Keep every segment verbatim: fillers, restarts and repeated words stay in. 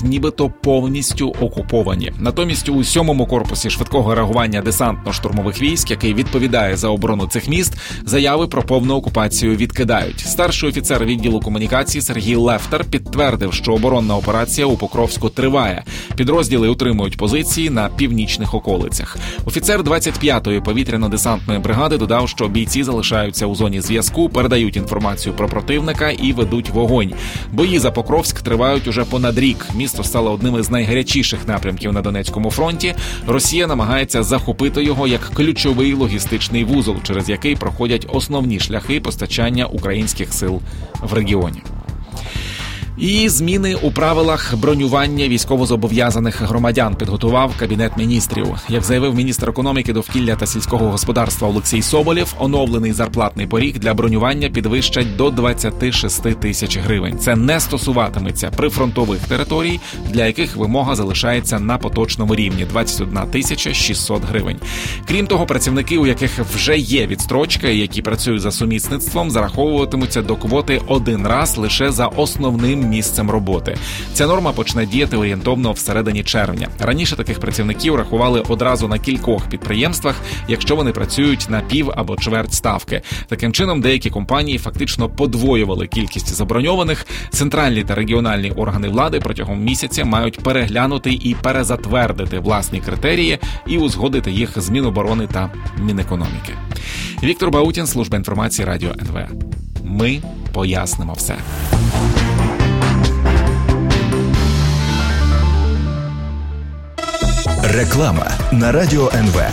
нібито повністю окуповані. Натомість у сьомому корпусі швидкого реагування десантно-штурмових військ, який відповідає за оборону цих міст, заяви про повну окупацію відкидають. Старший офіцер відділу комунікації Сергій Лефтер підтвердив, що оборонна операція у Покровську триває. Підрозділи утримують позиції на північних околицях. Офіцер двадцять п'ятої повітряно-десантної бригади додав, що бійці залишаються у зоні зв'язку, передають інформацію про противника і ведуть вогонь. Бої за Покровськ тривають уже понад рік. Місто стало одним із найгарячіших напрямків на Донецькому фронті. Росія намагається захопити його як ключовий логістичний вузол, через який проходять основні шляхи постачання українських сил в регіоні. І зміни у правилах бронювання військовозобов'язаних громадян підготував Кабінет міністрів. Як заявив міністр економіки, довкілля та сільського господарства Олексій Соболєв, оновлений зарплатний поріг для бронювання підвищать до двадцять шість тисяч гривень. Це не стосуватиметься прифронтових територій, для яких вимога залишається на поточному рівні – двадцять одна тисяча шістсот гривень. Крім того, працівники, у яких вже є відстрочка і які працюють за сумісництвом, зараховуватимуться до квоти один раз лише за основним місцем роботи. Ця норма почне діяти орієнтовно всередині червня. Раніше таких працівників рахували одразу на кількох підприємствах, якщо вони працюють на пів або чверть ставки. Таким чином, деякі компанії фактично подвоювали кількість заброньованих. Центральні та регіональні органи влади протягом місяця мають переглянути і перезатвердити власні критерії і узгодити їх з Міноборони та Мінекономіки. Віктор Баутін, служба інформації Радіо ен ве. Ми пояснимо все. Реклама на Радіо ен ве.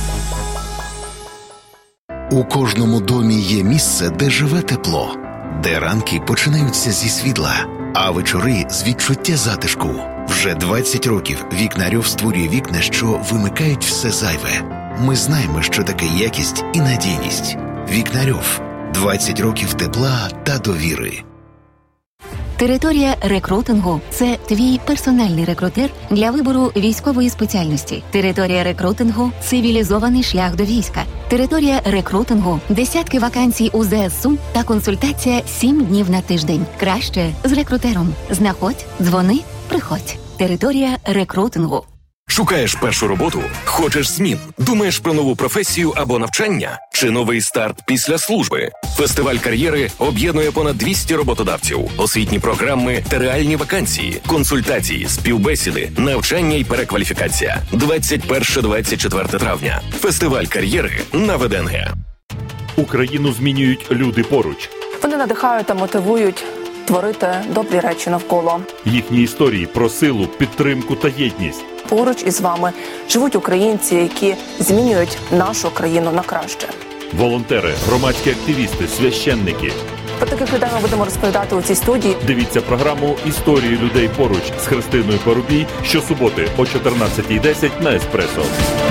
У кожному домі є місце, де живе тепло, де ранки починаються зі світла, а вечори з відчуття затишку. Вже двадцять років Вікнарьов створює вікна, що вимикають все зайве. Ми знаємо, що таке якість і надійність. Вікнарьов. двадцять років тепла та довіри. Територія рекрутингу – це твій персональний рекрутер для вибору військової спеціальності. Територія рекрутингу – цивілізований шлях до війська. Територія рекрутингу – десятки вакансій у зе ес у та консультація сім днів на тиждень. Краще з рекрутером. Знаходь, дзвони, приходь. Територія рекрутингу. Шукаєш першу роботу? Хочеш змін? Думаєш про нову професію або навчання? Чи новий старт після служби? Фестиваль кар'єри об'єднує понад двісті роботодавців, освітні програми та реальні вакансії, консультації, співбесіди, навчання і перекваліфікація. двадцять перше - двадцять четверте травня. Фестиваль кар'єри на ве де ен ге. Україну змінюють люди поруч. Вони надихають та мотивують творити добрі речі навколо. Їхні історії про силу, підтримку та єдність. Поруч із вами живуть українці, які змінюють нашу країну на краще. Волонтери, громадські активісти, священники. Про таких людей ми будемо розповідати у цій студії. Дивіться програму «Історії людей поруч» з Христиною Парубій щосуботи о чотирнадцятій десять на Еспресо.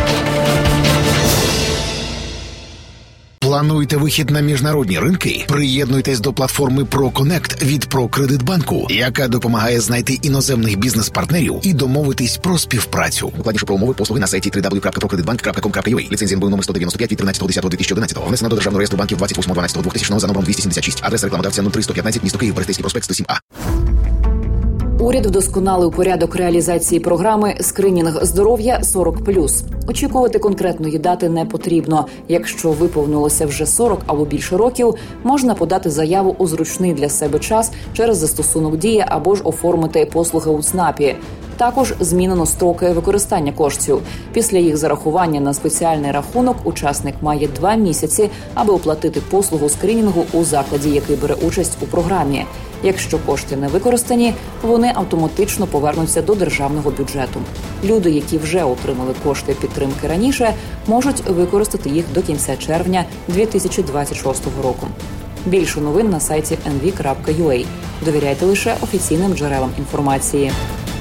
Плануєте вихід на міжнародні ринки? Приєднуйтесь до платформи ProConnect від ProCreditBank, яка допомагає знайти іноземних бізнес-партнерів і домовитись про співпрацю. Докладніше про умови послуги на сайті дабл ю дабл ю дабл ю крапка прокредитбанк крапка ком крапка ю а. Ліцензія ен бе у номер сто дев'яносто п'ять від тринадцятого лютого дві тисячі одинадцятого. Внесена до Державного реєстру банків двадцять восьмого дванадцятого двохтисячного за номером двісті сімдесят шість. Адреса рекламодавця нуль три сто п'ятнадцять, місто Київ, Берестейський проспект сто сім А. Уряд вдосконалив порядок реалізації програми «Скринінг здоров'я сорок плюс». Очікувати конкретної дати не потрібно. Якщо виповнилося вже сорок або більше років, можна подати заяву у зручний для себе час через застосунок «Дія» або ж оформити послуги у ЦНАПі. Також змінено строки використання коштів. Після їх зарахування на спеціальний рахунок учасник має два місяці, аби оплатити послугу скринінгу у закладі, який бере участь у програмі. Якщо кошти не використані, вони автоматично повернуться до державного бюджету. Люди, які вже отримали кошти підтримки раніше, можуть використати їх до кінця червня дві тисячі двадцять шостого року. Більше новин на сайті ен ві крапка ю а. Довіряйте лише офіційним джерелам інформації.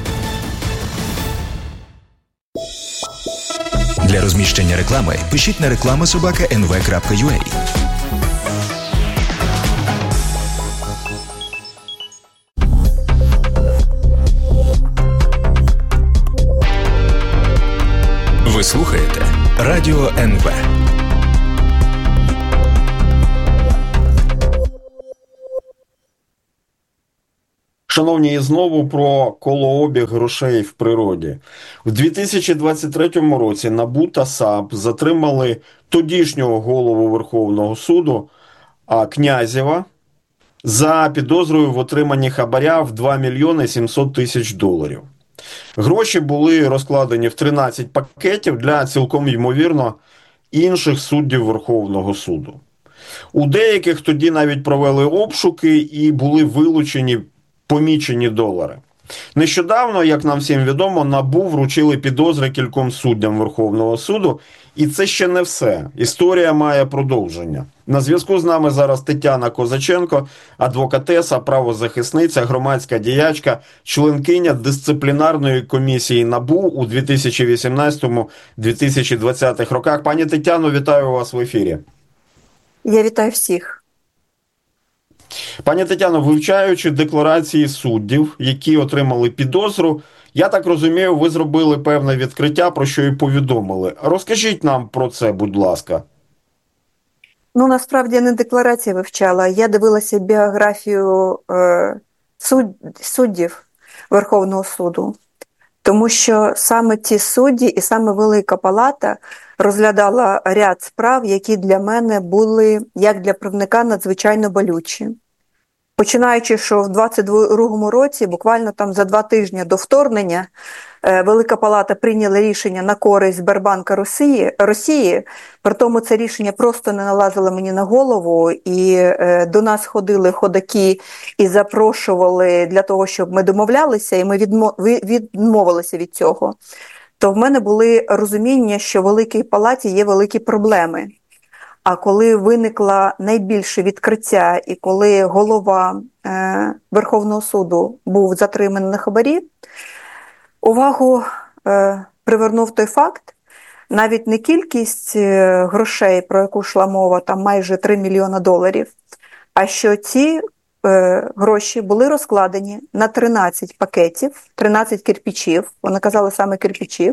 Для розміщення реклами пишіть на реклама собака ен ве крапка ю а. Ви слухаєте Радіо ен ве. Шановні, і знову про колообіг грошей в природі. У дві тисячі двадцять третьому році НАБУ та САП затримали тодішнього голову Верховного суду Князєва за підозрою в отриманні хабаря в два мільйони сімсот тисяч доларів. Гроші були розкладені в тринадцять пакетів для, цілком ймовірно, інших суддів Верховного суду. У деяких тоді навіть провели обшуки і були вилучені помічені долари. Нещодавно, як нам всім відомо, НАБУ вручили підозри кільком суддям Верховного суду, і це ще не все. Історія має продовження. На зв'язку з нами зараз Тетяна Козаченко, адвокатеса, правозахисниця, громадська діячка, членкиня дисциплінарної комісії НАБУ у дві тисячі вісімнадцятому - дві тисячі двадцятому роках. Пані Тетяно, вітаю вас в ефірі. Я вітаю всіх. Пані Тетяно, вивчаючи декларації суддів, які отримали підозру, я так розумію, ви зробили певне відкриття, про що і повідомили. Розкажіть нам про це, будь ласка. Ну, насправді, я не декларації вивчала, я дивилася біографію е, суд, суддів Верховного суду. Тому що саме ті судді і саме Велика Палата розглядала ряд справ, які для мене були, як для правника, надзвичайно болючі. Починаючи, що в двадцять другому році, буквально там за два тижні до вторгнення, Велика Палата прийняла рішення на користь Сбербанка Росії, Росії, при тому це рішення просто не налазило мені на голову, і е, до нас ходили ходаки і запрошували для того, щоб ми домовлялися, і ми відмо, відмовилися від цього. То в мене були розуміння, що в Великій Палаті є великі проблеми. А коли виникло найбільше відкриття, і коли голова е, Верховного суду був затриманий на хабарі, увагу е, привернув той факт, навіть не кількість е, грошей, про яку йшла мова, там майже три мільйона доларів, а що ці е, гроші були розкладені на тринадцять пакетів, тринадцять кирпичів, вони казали саме кирпичів,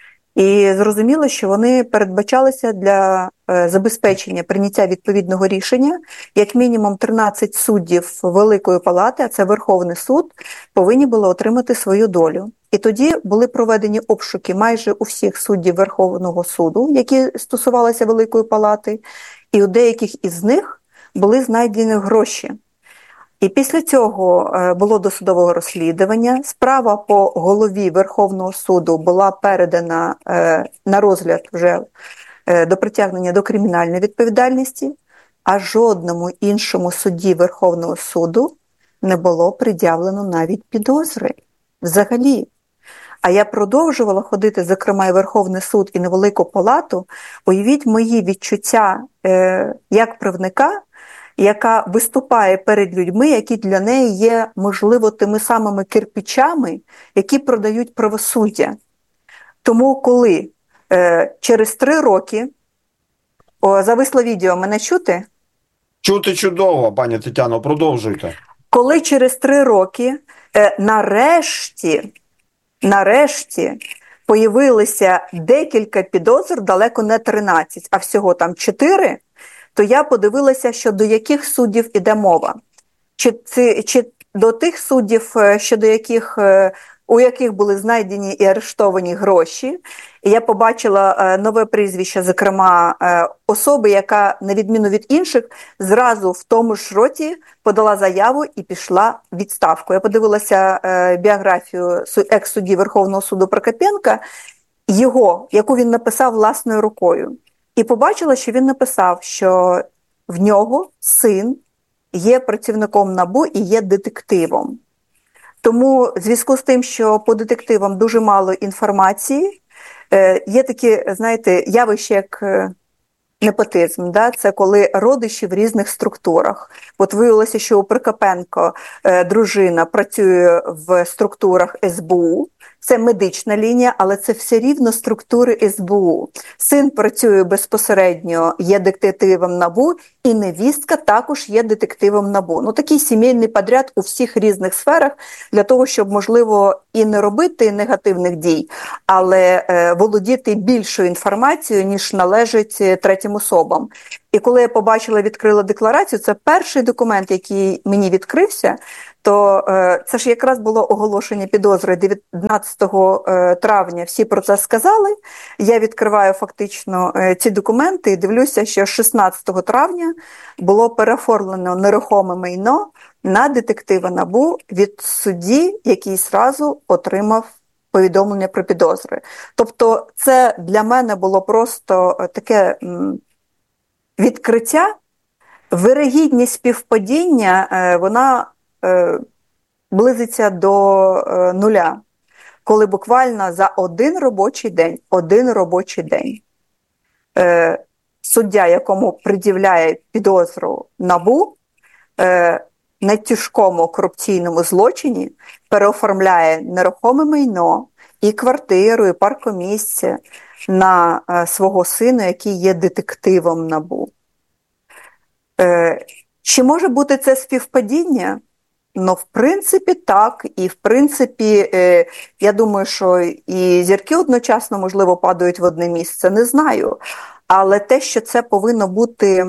і зрозуміло, що вони передбачалися для е, забезпечення прийняття відповідного рішення. Як мінімум тринадцять суддів Великої Палати, а це Верховний суд, повинні були отримати свою долю. І тоді були проведені обшуки майже у всіх суддів Верховного суду, які стосувалися Великої Палати, і у деяких із них були знайдені гроші. І після цього було досудове розслідування. Справа по голові Верховного суду була передана на розгляд вже до притягнення до кримінальної відповідальності, а жодному іншому судді Верховного суду не було пред'явлено навіть підозри. Взагалі. А я продовжувала ходити, зокрема, і Верховний суд, і на Велику Палату. Уявіть мої відчуття е, як правника, яка виступає перед людьми, які для неї є, можливо, тими самими кирпичами, які продають правосуддя. Тому коли е, через три роки, о, зависло відео, мене чути? Чути чудово, пані Тетяно, продовжуйте. Коли через три роки е, нарешті, нарешті появилися декілька підозр, далеко не тринадцять, а всього там чотири, то я подивилася, що до яких суддів іде мова. Чи, чи, чи до тих суддів, щодо яких, у яких були знайдені і арештовані гроші. І я побачила нове прізвище, зокрема, особи, яка, на відміну від інших, зразу в тому ж році подала заяву і пішла в відставку. Я подивилася біографію екс-судді Верховного суду Прокопенка, його, яку він написав власною рукою. І побачила, що він написав, що в нього син є працівником НАБУ і є детективом. Тому в зв'язку з тим, що по детективам дуже мало інформації, є такі, знаєте, явище, як непотизм. Да? Це коли родичі в різних структурах. От виявилося, що у Прокопенко дружина працює в структурах ес бе у, це медична лінія, але це все рівно структури ес бе у. Син працює безпосередньо, є детективом НАБУ, і невістка також є детективом НАБУ. Ну, такий сімейний підряд у всіх різних сферах, для того, щоб, можливо, і не робити негативних дій, але е, володіти більшою інформацією, ніж належить третім особам. І коли я побачила, відкрила декларацію, це перший документ, який мені відкрився, то е, це ж якраз було оголошення підозри дев'ятнадцятого травня, всі про це сказали. Я відкриваю фактично е, ці документи і дивлюся, що шістнадцятого травня було переоформлено нерухоме майно на детектива НАБУ від судді, який зразу отримав повідомлення про підозри. Тобто це для мене було просто таке м, відкриття. Вирогідність співпадіння, е, вона е, близиться до е, нуля, коли буквально за один робочий день, один робочий день, е, суддя, якому пред'являє підозру НАБУ, е, на тяжкому корупційному злочині переоформляє нерухоме майно і квартиру, і паркомісце на е, свого сина, який є детективом НАБУ. Е, чи може бути це співпадіння? Ну, в принципі, так. І, в принципі, е, я думаю, що і зірки одночасно, можливо, падають в одне місце, не знаю. Але те, що це повинно бути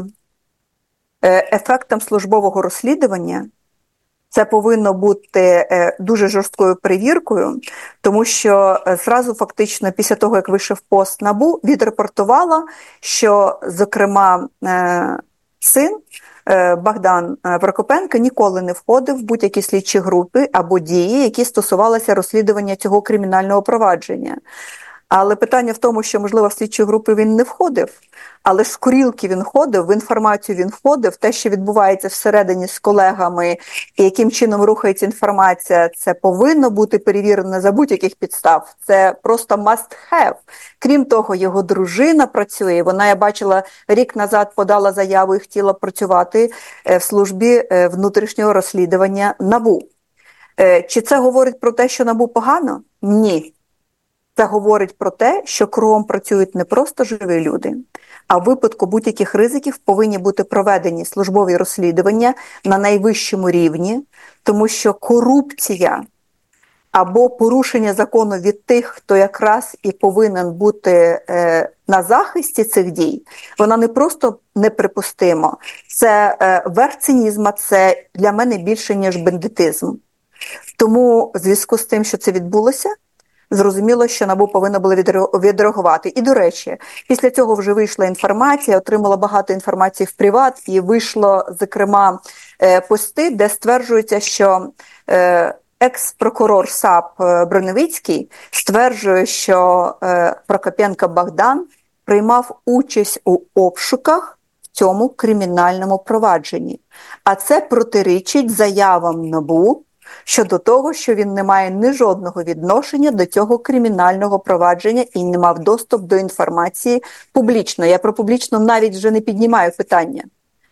ефектом службового розслідування, це повинно бути дуже жорсткою перевіркою, тому що зразу фактично після того, як вийшов пост НАБУ, відрепортувала, що, зокрема, син Богдан Прокопенко ніколи не входив в будь-які слідчі групи або дії, які стосувалися розслідування цього кримінального провадження. Але питання в тому, що, можливо, в слідчі групи він не входив, але ж з курілки він входив, в інформацію він входив, те, що відбувається всередині з колегами і яким чином рухається інформація, це повинно бути перевірено за будь-яких підстав. Це просто must have. Крім того, його дружина працює, вона, я бачила, рік назад подала заяву і хотіла працювати в службі внутрішнього розслідування НАБУ. Чи це говорить про те, що НАБУ погано? Ні. Це говорить про те, що кругом працюють не просто живі люди, а в випадку будь-яких ризиків повинні бути проведені службові розслідування на найвищому рівні, тому що корупція або порушення закону від тих, хто якраз і повинен бути е, на захисті цих дій, вона не просто неприпустима, це е, верх цинізму, це для мене більше, ніж бандитизм. Тому в зв'язку з тим, що це відбулося, зрозуміло, що НАБУ повинно було відреагувати. І, до речі, після цього вже вийшла інформація, отримала багато інформації в приват, і вийшло, зокрема, пости, де стверджується, що екс-прокурор САП Броневицький стверджує, що Прокопенко Богдан приймав участь у обшуках в цьому кримінальному провадженні. А це протирічить заявам НАБУ щодо того, що він не має ні жодного відношення до цього кримінального провадження і не мав доступ до інформації публічно. Я про публічно навіть вже не піднімаю питання.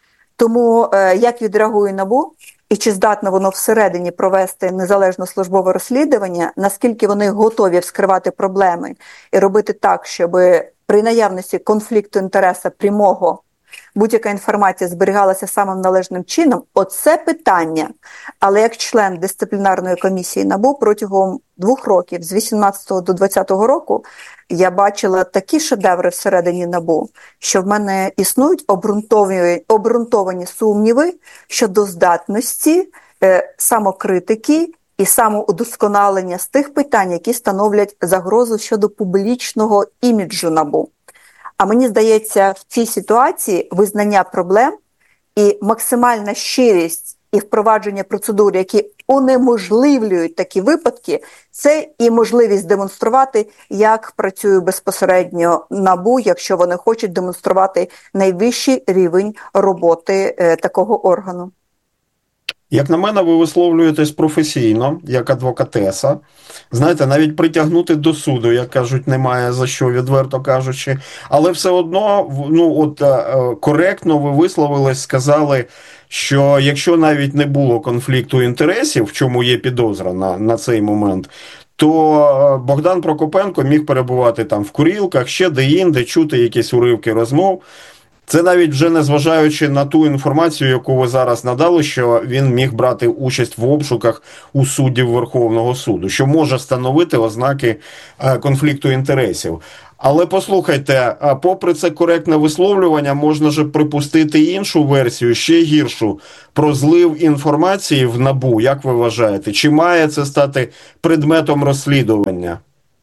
Тому е, як відреагує НАБУ і чи здатно воно всередині провести незалежне службове розслідування, наскільки вони готові вскривати проблеми і робити так, щоб при наявності конфлікту інтересу прямого будь-яка інформація зберігалася самим належним чином, оце питання. Але як член дисциплінарної комісії НАБУ протягом двох років, з вісімнадцятого до двадцятого року, я бачила такі шедеври всередині НАБУ, що в мене існують обґрунтовані, обґрунтовані сумніви щодо здатності е, самокритики і самоудосконалення з тих питань, які становлять загрозу щодо публічного іміджу НАБУ. А мені здається, в цій ситуації визнання проблем і максимальна щирість і впровадження процедур, які унеможливлюють такі випадки, це і можливість демонструвати, як працює безпосередньо НАБУ, якщо вони хочуть демонструвати найвищий рівень роботи е, такого органу. Як на мене, ви висловлюєтесь професійно, як адвокатеса. Знаєте, навіть притягнути до суду, як кажуть, немає за що, відверто кажучи. Але все одно, ну, от, коректно ви висловились, сказали, що якщо навіть не було конфлікту інтересів, в чому є підозра на, на цей момент, то Богдан Прокопенко міг перебувати там в курілках, ще де-інде, чути якісь уривки розмов. Це навіть вже не зважаючи на ту інформацію, яку ви зараз надали, що він міг брати участь в обшуках у суддів Верховного суду, що може становити ознаки конфлікту інтересів. Але послухайте, попри це коректне висловлювання, можна же припустити іншу версію, ще гіршу, про злив інформації в НАБУ. Як ви вважаєте? Чи має це стати предметом розслідування?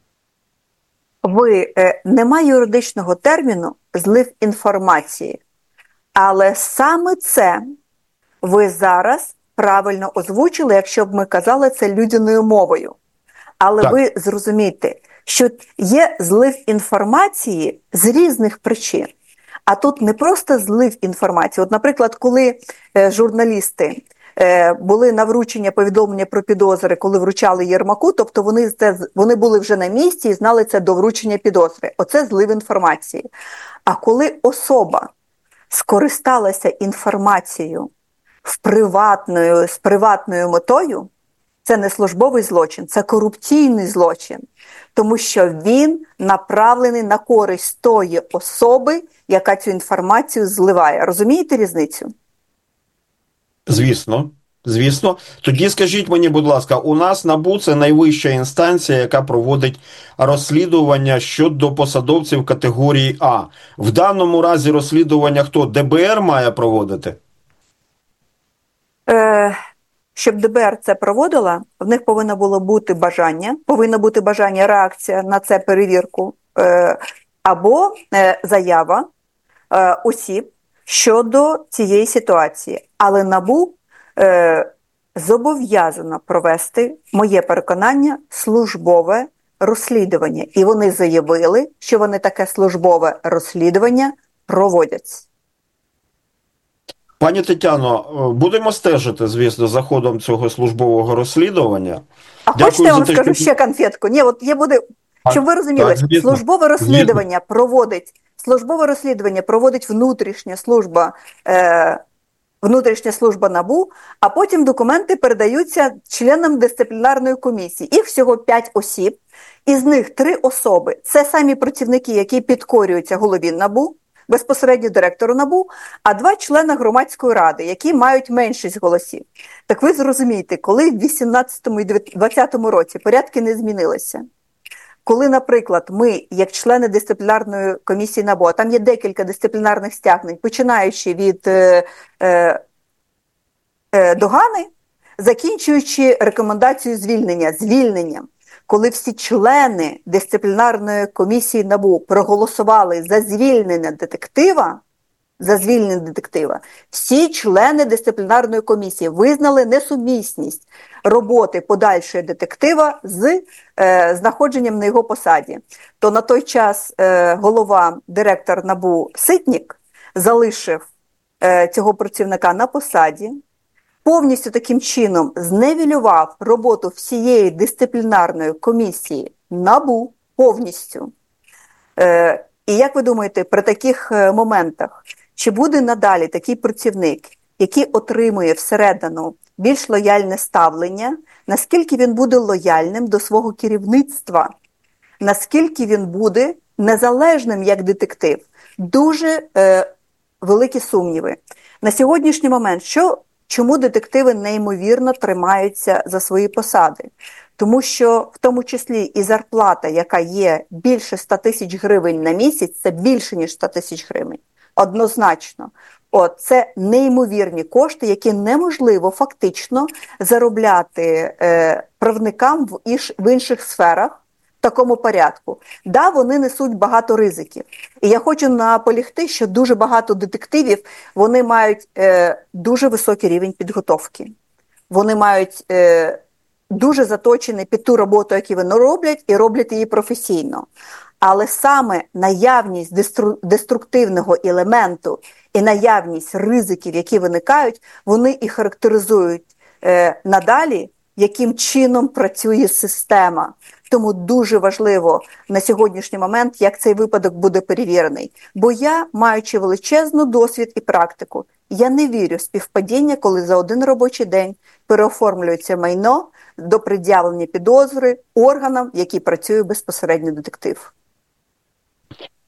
Ви, немає юридичного терміну «злив інформації». Але саме це ви зараз правильно озвучили, якщо б ми казали це людяною мовою. Але так. Ви зрозумієте, що є злив інформації з різних причин. А тут не просто злив інформації. От, наприклад, коли е, журналісти е, були на вручення повідомлення про підозри, коли вручали Єрмаку, тобто вони, це, вони були вже на місці і знали це до вручення підозри. Оце злив інформації. А коли особа скористалася інформацією в приватною, з приватною метою, це не службовий злочин, це корупційний злочин, тому що він направлений на користь тої особи, яка цю інформацію зливає. Розумієте різницю? Звісно. Звісно. Тоді скажіть мені, будь ласка, у нас НАБУ – це найвища інстанція, яка проводить розслідування щодо посадовців категорії А. В даному разі розслідування хто? ДБР має проводити? Е, щоб ДБР це проводила, в них повинно було бути бажання, повинно бути бажання, реакція на це перевірку, е, або е, заява е, осіб щодо цієї ситуації. Але НАБУ Е, зобов'язано провести, моє переконання, службове розслідування. І вони заявили, що вони таке службове розслідування проводять. Пані Тетяно, будемо стежити, звісно, за ходом цього службового розслідування. А Дякую хочете, я вам те, скажу що... ще конфетку? Ні, от я буде, щоб ви розуміли, так, звісно, службове розслідування звісно. проводить, службове розслідування проводить внутрішня служба е, Внутрішня служба НАБУ, а потім документи передаються членам дисциплінарної комісії. Їх всього п'ять осіб, із них три особи – це самі працівники, які підкорюються голові НАБУ, безпосередньо директору НАБУ, а два члени громадської ради, які мають меншість голосів. Так ви зрозумієте, коли в вісімнадцятому і двадцятому році порядки не змінилися, коли, наприклад, ми, як члени дисциплінарної комісії НАБУ, а там є декілька дисциплінарних стягнень, починаючи від е, е, е, догани, закінчуючи рекомендацією звільнення, звільненням, коли всі члени дисциплінарної комісії НАБУ проголосували за звільнення детектива, за звільнення детектива, всі члени дисциплінарної комісії визнали несумісність роботи подальшої детектива з е, знаходженням на його посаді. То на той час е, голова, директор НАБУ Ситнік залишив е, цього працівника на посаді, повністю таким чином зневілював роботу всієї дисциплінарної комісії НАБУ повністю. Е, і як ви думаєте, при таких моментах, чи буде надалі такий працівник, який отримує всередину більш лояльне ставлення, наскільки він буде лояльним до свого керівництва, наскільки він буде незалежним як детектив? Дуже е, великі сумніви. На сьогоднішній момент, що, чому детективи неймовірно тримаються за свої посади? Тому що в тому числі і зарплата, яка є більше ста тисяч гривень на місяць, це більше, ніж сто тисяч гривень. Однозначно. От, це неймовірні кошти, які неможливо фактично заробляти е, правникам в, іш, в інших сферах в такому порядку. Да, вони несуть багато ризиків. І я хочу наполягти, що дуже багато детективів, вони мають е, дуже високий рівень підготовки. Вони мають е, дуже заточені під ту роботу, яку вони роблять, і роблять її професійно. Але саме наявність дестру... деструктивного елементу і наявність ризиків, які виникають, вони і характеризують е, надалі, яким чином працює система. Тому дуже важливо на сьогоднішній момент, як цей випадок буде перевірений. Бо я, маючи величезну досвід і практику, я не вірю в співпадіння, коли за один робочий день переоформлюється майно до пред'явлення підозри органам, які працює безпосередньо детектив.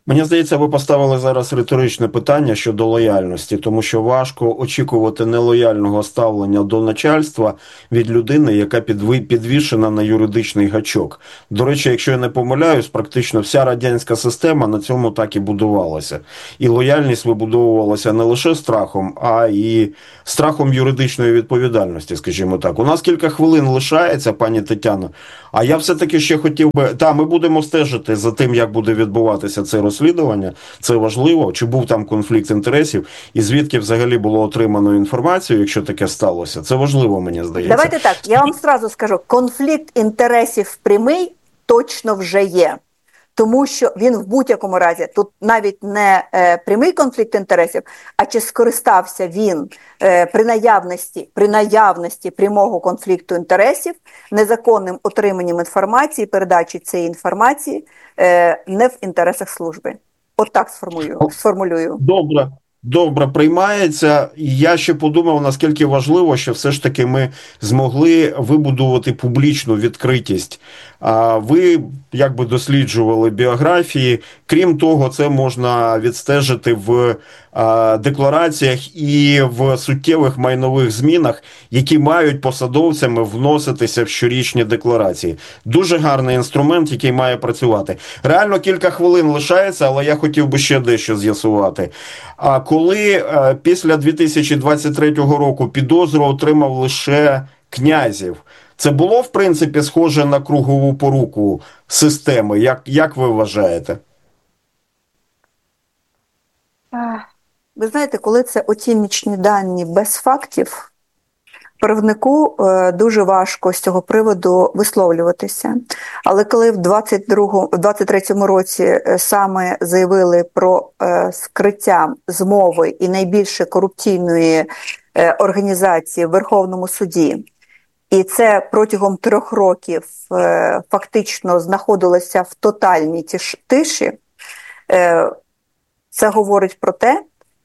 Мені здається, ви поставили зараз риторичне питання щодо лояльності, тому що важко очікувати нелояльного ставлення до начальства від людини, яка підвішена на юридичний гачок. До речі, якщо я не помиляюсь, практично вся радянська система на цьому так і будувалася. І лояльність вибудовувалася не лише страхом, а і страхом юридичної відповідальності, скажімо так. У нас кілька хвилин лишається, пані Тетяно, а я все-таки ще хотів би... Та, ми будемо стежити за тим, як буде відбуватися це розслідування. Це важливо, чи був там конфлікт інтересів, і звідки взагалі було отримано інформацію, якщо таке сталося. Це важливо, мені здається. Давайте так, я вам одразу скажу, конфлікт інтересів прямий точно вже є. Тому що він в будь-якому разі, тут навіть не е, прямий конфлікт інтересів, а чи скористався він е, при наявності, при наявності прямого конфлікту інтересів незаконним отриманням інформації, передачі цієї інформації е, не в інтересах служби. От так сформулюю. сформулюю. Добре. Добре, приймається. І я ще подумав, наскільки важливо, що все ж таки ми змогли вибудувати публічну відкритість. А ви якби досліджували біографії. Крім того, це можна відстежити в а, деклараціях і в суттєвих майнових змінах, які мають посадовцями вноситися в щорічні декларації. Дуже гарний інструмент, який має працювати. Реально кілька хвилин лишається, але я хотів би ще дещо з'ясувати. А коли а, після дві тисячі двадцять третього року підозру отримав лише Князів, це було, в принципі, схоже на кругову поруку системи? Як, як ви вважаєте? Ви знаєте, коли це оціночні дані без фактів, правнику е, дуже важко з цього приводу висловлюватися. Але коли в двадцять другому, в двадцять третьому році е, саме заявили про е, скриття змови і найбільше корупційної е, організації в Верховному суді, і це протягом трьох років е, фактично знаходилося в тотальній тиш, тиші, е, це говорить про те,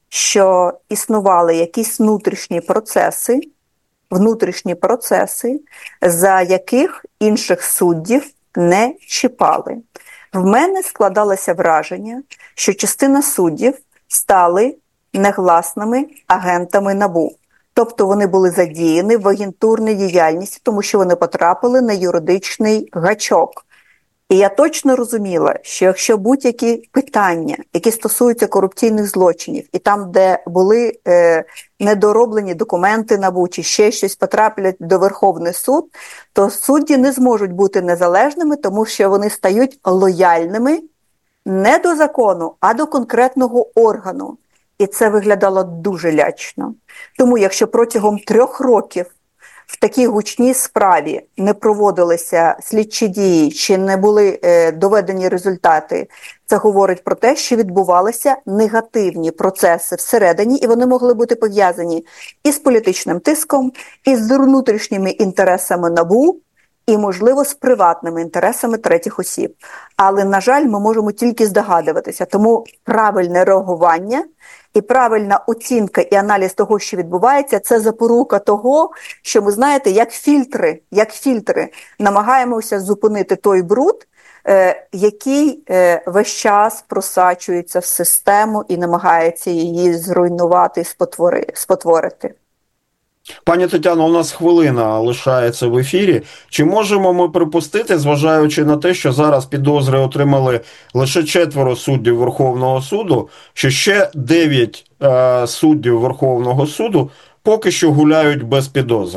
що існували якісь внутрішні процеси, внутрішні процеси, за яких інших суддів не чіпали. В мене складалося враження, що частина суддів стали негласними агентами НАБУ. Тобто вони були задіяні в агентурній діяльності, тому що вони потрапили на юридичний гачок. І я точно розуміла, що якщо будь-які питання, які стосуються корупційних злочинів, і там, де були е, недороблені документи НАБУ, чи ще щось потраплять до Верховний суд, то судді не зможуть бути незалежними, тому що вони стають лояльними не до закону, а до конкретного органу. І це виглядало дуже лячно. Тому якщо протягом трьох років в такій гучній справі не проводилися слідчі дії, чи не були е, доведені результати, це говорить про те, що відбувалися негативні процеси всередині, і вони могли бути пов'язані і з політичним тиском, і з внутрішніми інтересами НАБУ, і, можливо, з приватними інтересами третіх осіб. Але, на жаль, ми можемо тільки здогадуватися. Тому правильне реагування і правильна оцінка і аналіз того, що відбувається, це запорука того, що ми, знаєте, як фільтри, як фільтри намагаємося зупинити той бруд, е, який е, весь час просачується в систему і намагається її зруйнувати і спотвори, спотворити. Пані Тетяно, у нас хвилина лишається в ефірі. Чи можемо ми припустити, зважаючи на те, що зараз підозри отримали лише четверо суддів Верховного суду, що ще дев'ять е, суддів Верховного суду поки що гуляють без підозр?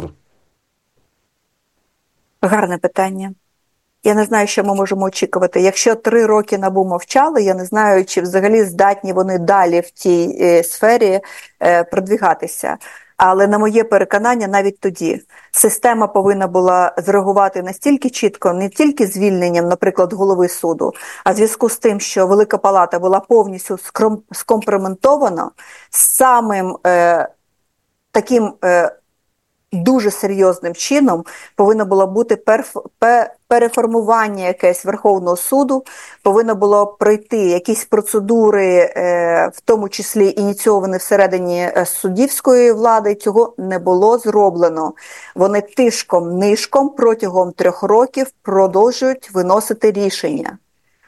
Гарне питання. Я не знаю, що ми можемо очікувати. Якщо три роки НАБУ мовчали, я не знаю, чи взагалі здатні вони далі в цій е, сфері е, продвігатися. Але, на моє переконання, навіть тоді система повинна була зреагувати настільки чітко, не тільки звільненням, наприклад, голови суду, а в зв'язку з тим, що Велика Палата була повністю скомпрометована, самим е, таким е, дуже серйозним чином повинно було бути перф, пер, переформування якесь Верховного суду, повинно було пройти якісь процедури, е, в тому числі ініційовані всередині суддівської влади, цього не було зроблено. Вони тишком-нишком протягом трьох років продовжують виносити рішення.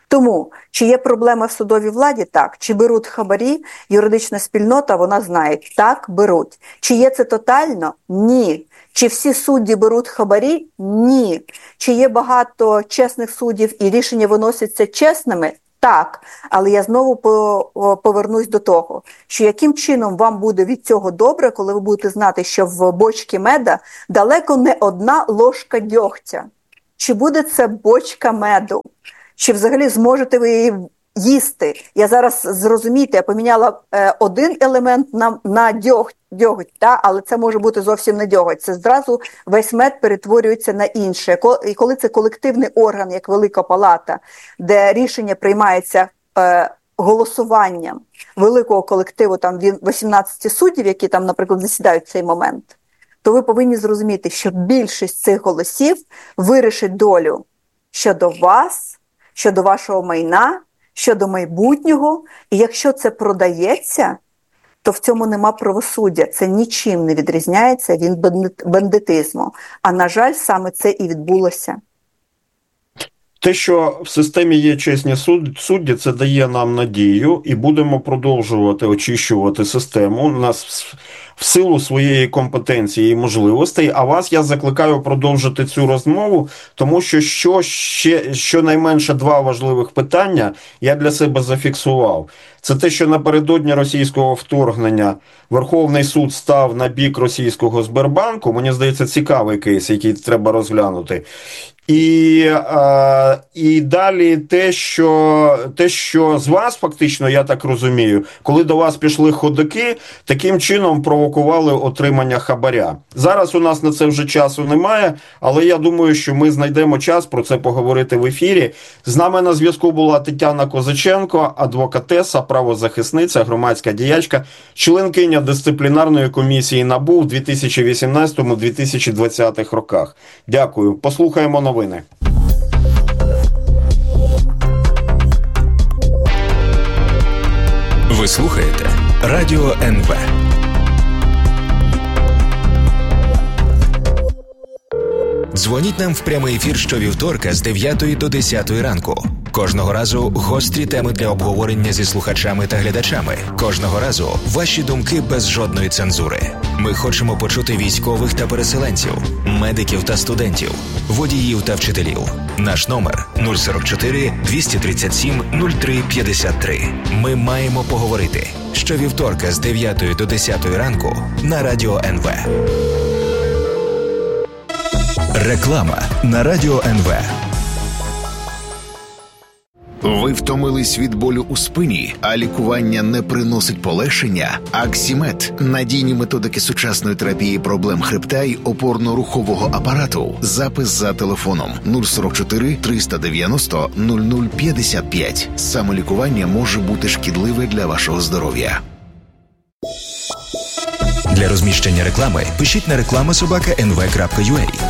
Тому, чи є проблема в судовій владі? Так. Чи беруть хабарі? Юридична спільнота, вона знає, так, беруть. Чи є це тотально? Ні. Чи всі судді беруть хабарі? Ні. Чи є багато чесних суддів і рішення виносяться чесними? Так. Але я знову повернусь до того, що яким чином вам буде від цього добре, коли ви будете знати, що в бочці меда далеко не одна ложка дьогтя. Чи буде це бочка меду? Чи взагалі зможете ви її їсти? Я зараз, зрозумійте, я поміняла е, один елемент на, на дьогть, дьоготь, та? Але це може бути зовсім не дьоготь. Це зразу весь мед перетворюється на інше. І коли це колективний орган, як Велика Палата, де рішення приймається е, голосуванням великого колективу, там вісімнадцять суддів, які там, наприклад, засідають в цей момент, то ви повинні зрозуміти, що більшість цих голосів вирішить долю щодо вас, щодо вашого майна, щодо майбутнього. І якщо це продається, то в цьому нема правосуддя. Це нічим не відрізняється від бандитизму. А, на жаль, саме це і відбулося. Те, що в системі є чесні судді, це дає нам надію, і будемо продовжувати очищувати систему нас в силу своєї компетенції і можливостей. А вас я закликаю продовжити цю розмову, тому що, що ще щонайменше два важливих питання я для себе зафіксував. Це те, що напередодні російського вторгнення Верховний суд став на бік російського Сбербанку. Мені здається, цікавий кейс, який треба розглянути. І, е, і далі те що, те, що з вас фактично, я так розумію, коли до вас пішли ходоки, таким чином провокували отримання хабаря. Зараз у нас на це вже часу немає, але я думаю, що ми знайдемо час про це поговорити в ефірі. З нами на зв'язку була Тетяна Козаченко, адвокатеса, правозахисниця, громадська діячка, членкиня дисциплінарної комісії НАБУ в дві тисячі вісімнадцятому - дві тисячі двадцятому роках. Дякую. Послухаємо новини. Ви слухаєте Радіо ен ве. Дзвоніть нам в прямий ефір щовівторка з дев'ятої до десятої ранку. Кожного разу гострі теми для обговорення зі слухачами та глядачами. Кожного разу ваші думки без жодної цензури. Ми хочемо почути військових та переселенців, медиків та студентів, водіїв та вчителів. Наш номер нуль сорок чотири двісті тридцять сім нуль три п'ятдесят три. Ми маємо поговорити. Щовівторка з дев'ятої до десятої ранку на Радіо ен ве. Реклама на Радіо ен ве. Ви втомились від болю у спині, а лікування не приносить полегшення? Аксімед – надійні методики сучасної терапії проблем хребта й опорно-рухового апарату. Запис за телефоном нуль сорок чотири триста дев'яносто нуль нуль п'ятдесят п'ять. Самолікування може бути шкідливе для вашого здоров'я. Для розміщення реклами пишіть на реклама собака ен ве крапка ю а.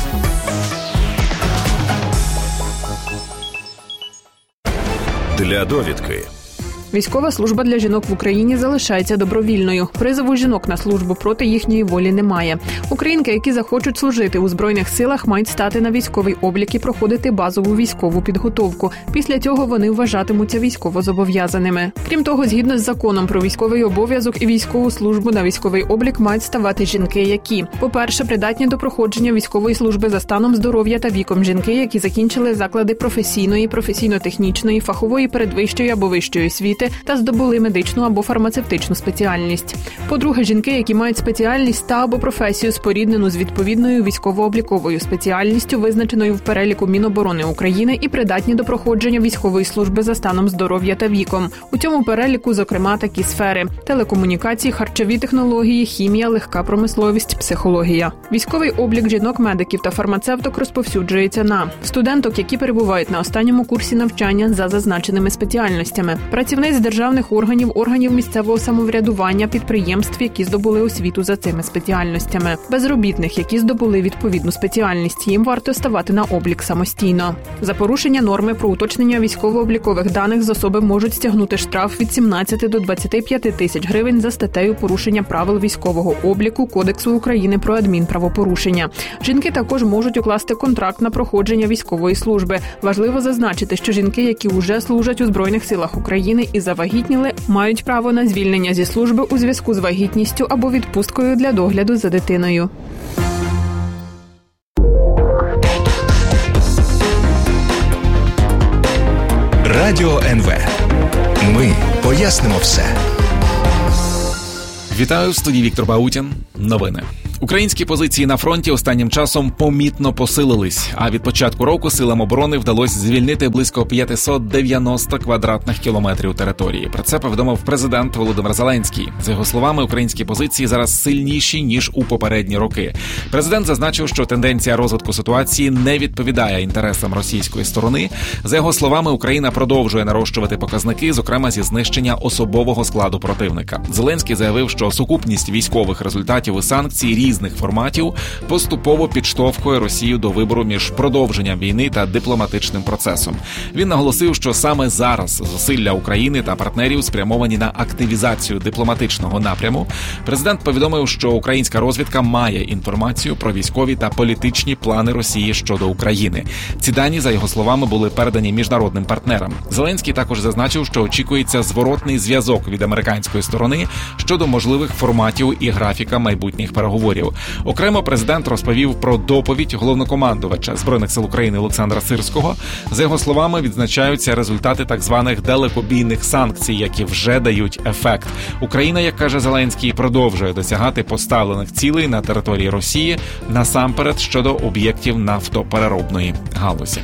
Для довідки. Військова служба для жінок в Україні залишається добровільною. Призову жінок на службу проти їхньої волі немає. Українки, які захочуть служити у Збройних силах, мають стати на військовий облік і проходити базову військову підготовку. Після цього вони вважатимуться військовозобов'язаними. Крім того, згідно з законом про військовий обов'язок і військову службу, на військовий облік мають ставати жінки, які, по-перше, придатні до проходження військової служби за станом здоров'я та віком, жінки, які закінчили заклади професійної, професійно-технічної, фахової передвищої або вищої освіти та здобули медичну або фармацевтичну спеціальність. По-друге, жінки, які мають спеціальність та або професію, споріднену з відповідною військово-обліковою спеціальністю, визначеною в переліку Міноборони України, і придатні до проходження військової служби за станом здоров'я та віком. У цьому переліку, зокрема, такі сфери: телекомунікації, харчові технології, хімія, легка промисловість, психологія. Військовий облік жінок-медиків та фармацевток розповсюджується на студенток, які перебувають на останньому курсі навчання за зазначеними спеціальностями, працівниць людей з державних органів, органів місцевого самоврядування, підприємств, які здобули освіту за цими спеціальностями. Безробітних, які здобули відповідну спеціальність, їм варто ставати на облік самостійно. За порушення норми про уточнення військово-облікових даних з особи можуть стягнути штраф від сімнадцяти до двадцяти п'яти тисяч гривень за статтею порушення правил військового обліку Кодексу України про адмінправопорушення. Жінки також можуть укласти контракт на проходження військової служби. Важливо зазначити, що жінки, які вже служать у Збройних силах України і завагітніли, мають право на звільнення зі служби у зв'язку з вагітністю або відпусткою для догляду за дитиною. Радіо ен ве. Ми пояснимо все. Вітаю, в студії Віктор Баутін. Новини. Українські позиції на фронті останнім часом помітно посилились, а від початку року силам оборони вдалося звільнити близько п'ятсот дев'яносто квадратних кілометрів території. Про це повідомив президент Володимир Зеленський. За його словами, українські позиції зараз сильніші, ніж у попередні роки. Президент зазначив, що тенденція розвитку ситуації не відповідає інтересам російської сторони. За його словами, Україна продовжує нарощувати показники, зокрема зі знищення особового складу противника. Зеленський заявив, що сукупність військових результатів і санкцій різних форматів поступово підштовхує Росію до вибору між продовженням війни та дипломатичним процесом. Він наголосив, що саме зараз зусилля України та партнерів спрямовані на активізацію дипломатичного напряму. Президент повідомив, що українська розвідка має інформацію про військові та політичні плани Росії щодо України. Ці дані, за його словами, були передані міжнародним партнерам. Зеленський також зазначив, що очікується зворотний зв'язок від американської сторони щодо можливих форматів і графіка майбутніх переговорів. Окремо президент розповів про доповідь головнокомандувача Збройних сил України Олександра Сирського. За його словами, відзначаються результати так званих далекобійних санкцій, які вже дають ефект. Україна, як каже Зеленський, продовжує досягати поставлених цілей на території Росії, насамперед щодо об'єктів нафтопереробної галузі.